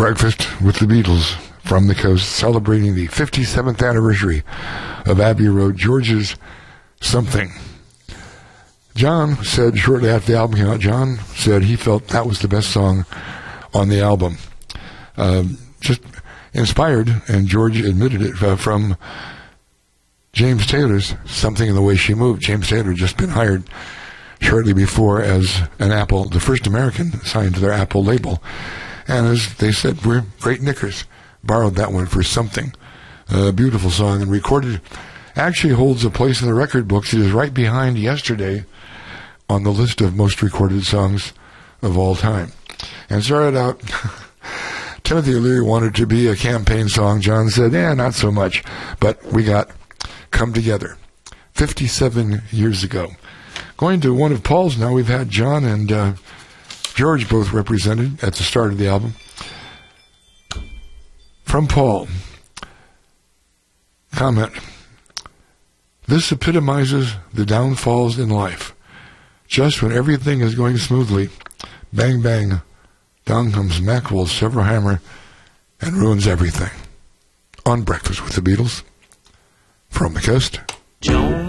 Breakfast with the Beatles from the coast, celebrating the 57th anniversary of Abbey Road, George's Something. John said shortly after the album came out, John said he felt that was the best song on the album. Just inspired, and George admitted it, from James Taylor's Something in the Way She Moved. James Taylor had just been hired shortly before as an Apple, the first American signed to their Apple label. And as they said, we're great knickers. Borrowed that one for Something. A beautiful song, and recorded, actually holds a place in the record books. It is right behind Yesterday on the list of most recorded songs of all time. And started out, Timothy O'Leary wanted to be a campaign song. John said, not so much. But we got Come Together 57 years ago. Going to one of Paul's now. We've had John and George both represented at the start of the album. From Paul, comment: this epitomizes the downfalls in life. Just when everything is going smoothly, bang, bang, down comes Maxwell's silver hammer and ruins everything. On Breakfast with the Beatles, from the coast.